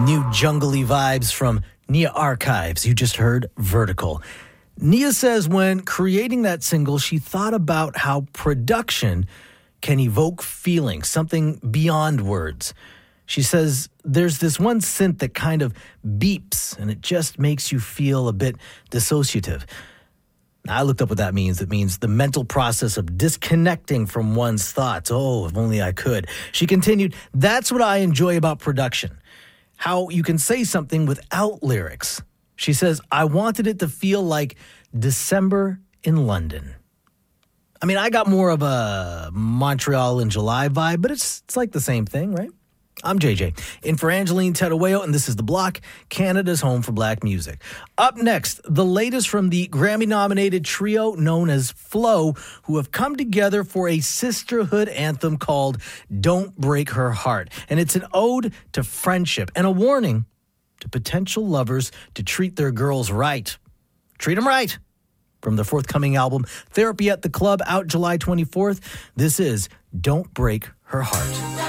New jungly vibes from Nia Archives. You just heard Vertical. Nia says when creating that single, she thought about how production can evoke feelings, something beyond words. She says there's this one synth that kind of beeps and it just makes you feel a bit dissociative. I looked up what that means. It means the mental process of disconnecting from one's thoughts. Oh, if only I could. She continued, that's what I enjoy about production. How you can say something without lyrics. She says, I wanted it to feel like December in London. I mean, I got more of a Montreal in July vibe, but it's like the same thing, right? I'm JJ, in for Angeline Terueo, and this is The Block, Canada's home for black music. Up next, the latest from the Grammy-nominated trio known as Flow, who have come together for a sisterhood anthem called Don't Break Her Heart. And it's an ode to friendship and a warning to potential lovers to treat their girls right. Treat them right. From their forthcoming album, Therapy at the Club, out July 24th, this is Don't Break Her Heart.